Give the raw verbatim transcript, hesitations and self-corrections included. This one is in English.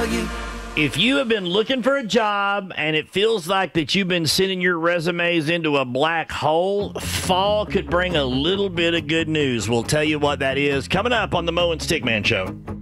tell you. If you have been looking for a job and it feels like that you've been sending your resumes into a black hole, fall could bring a little bit of good news. We'll tell you what that is coming up on the Mo and Stickman Show.